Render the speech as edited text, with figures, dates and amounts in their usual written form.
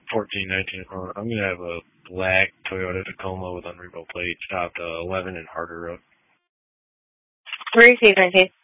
1419 Corona. I'm going to have a black Toyota Tacoma with unreadable plates, topped 11 and Harder Road. Where are you seeing, 19?